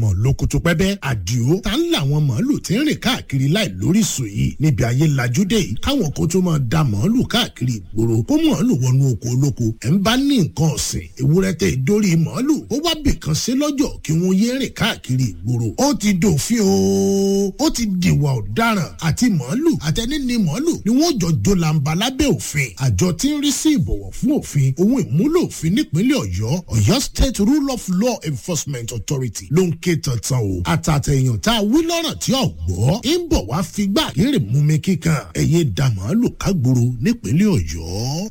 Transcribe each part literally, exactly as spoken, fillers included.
mọ̀ lókùtù pẹ́bẹ́ àdìo tá ń làwọn màálù tí ń rìn káàkiri láì lóríṣìí yìí níbi ayé lajúdé yìí káwọn kó tó máa da màálù káàkiri ìgboro kó màálù wọnú oko olóko ẹ̀ ń bá ní nǹkan ọ̀sìn ewúrẹ́ tẹ ìdórí màálù ó wá bìkan sí lọ́jọ́ kí wọ́n yé rìn káàkiri ìgboro ó ti dòfin o ó ti dìwà ọ̀daràn àti màálù àtẹni ní màálù ni wọ́n jọ jó làǹbà lábẹ́ òfin àjọ tí ń rí sí ìbọ̀wọ̀ fún òfin ohun ìmúlò òfin nípínlẹ̀ ọ̀yọ́ ọ̀yọ́ state rule of law enforcement authority ló ń ké tantan o àtàtẹ̀yàn tá a wí lọ́rọ̀ tí ò gbọ́ ń bọ̀ wá figbá kéré mú mi kíkan ẹ̀yẹ da màálù kágboro nípínlẹ̀ ọ̀yọ́.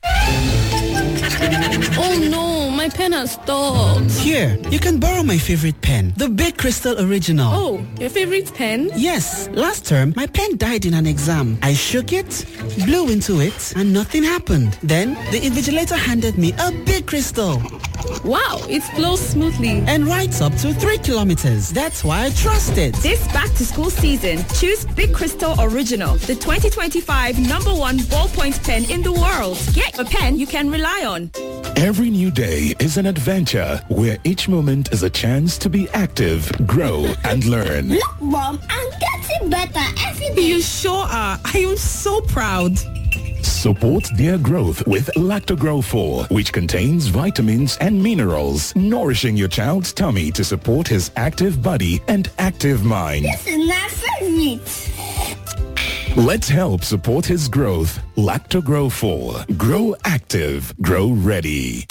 Oh no, my pen has stopped. Here, you can borrow my favorite pen, the Big Crystal Original. Oh, your favorite pen? Yes, last term my pen died in an exam. I shook it, blew into it, and nothing happened. Then the invigilator handed me a Big Crystal. Wow, it flows smoothly and writes up to three kilometers. That's why I trust it. This back-to-school season, choose Big Crystal Original, the twenty twenty-five number one ballpoint pen in the world. Get a pen you can rely on. Every new day is an adventure where each moment is a chance to be active, grow, and learn. Look, Mom, I'm getting better every day. You sure are. I am so proud. Support their growth with Lactogrow four, which contains vitamins and minerals, nourishing your child's tummy to support his active body and active mind. This is my favorite. Let's help support his growth. Lactogrow four. Grow active. Grow ready.